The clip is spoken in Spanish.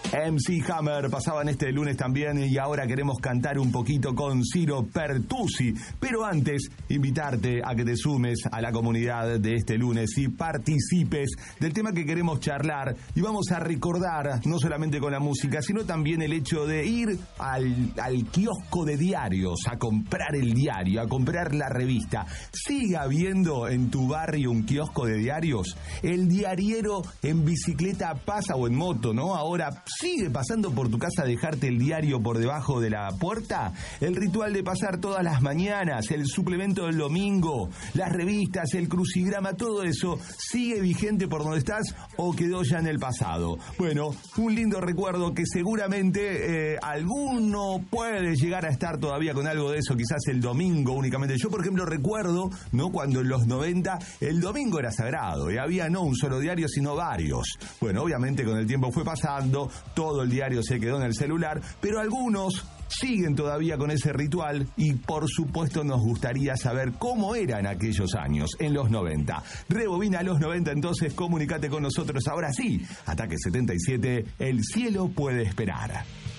MC Hammer pasaban este lunes también y ahora queremos cantar un poquito con Ciro Pertusi. Pero antes, invitarte a que te sumes a la comunidad de este lunes y participes del tema que queremos charlar. Y vamos a recordar, no solamente con la música, sino también el hecho de ir al kiosco de diarios, a comprar el diario, a comprar la revista. ¿Sigue habiendo en tu barrio un kiosco de diarios? El diariero en bicicleta pasa, o en moto, ¿no? Ahora sigue pasando por tu casa a dejarte el diario por debajo de la puerta. El ritual de pasar todas las mañanas, el suplemento del domingo, las revistas, el crucigrama, todo eso sigue vigente por donde estás o quedó ya en el pasado. Bueno, un lindo recuerdo que seguramente alguno puede llegar a estar todavía con algo de eso, quizás el domingo únicamente. Yo, por ejemplo, recuerdo, ¿no?, cuando en los 90 el domingo era sagrado y había no un solo diario, sino varios. Bueno, obviamente con el tiempo fue pasando, todo el diario se quedó en el celular, pero algunos siguen todavía con ese ritual y por supuesto nos gustaría saber cómo eran aquellos años, en los 90. Rebobina los 90, entonces comunícate con nosotros ahora sí. Ataque 77, el cielo puede esperar.